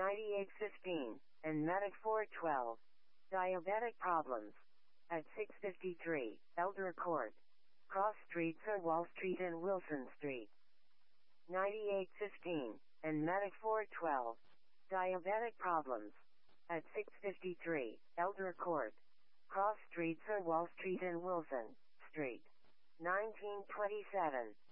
9815, and Medic 412. Diabetic problems. At 653, Elder Court. Cross Streets are Wall Street and Wilson Street. 9815, and Medic 412. Diabetic problems. At 653, Elder Court. Cross Streets are Wall Street and Wilson Street. 1927,